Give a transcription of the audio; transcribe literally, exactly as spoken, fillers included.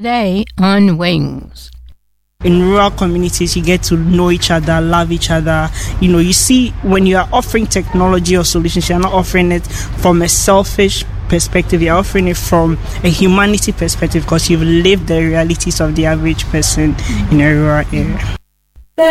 Today on Wings. In rural communities, you get to know each other, love each other. You know, you see, when you are offering technology or solutions, you're not offering it from a selfish perspective, you're offering it from a humanity perspective because you've lived the realities of the average person in a rural area.